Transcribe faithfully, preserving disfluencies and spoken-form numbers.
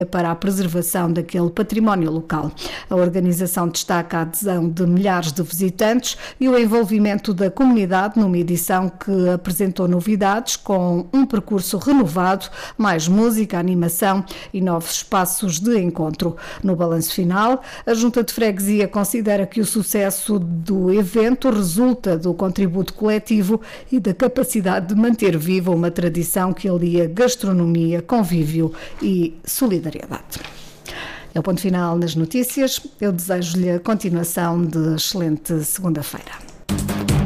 para a preservação daquele património local. A organização destaca a adesão de milhares de visitantes e o envolvimento da comunidade numa edição que apresentou novidades com um percurso renovado, mais música, animação e novos espaços de encontro. No balanço final, a Junta de Freguesia considera que o sucesso do evento resulta do contributo coletivo e da capacidade de manter viva uma tradição que alia gastronomia, convívio e solidariedade. É o ponto final nas notícias. Eu desejo-lhe a continuação de excelente segunda-feira.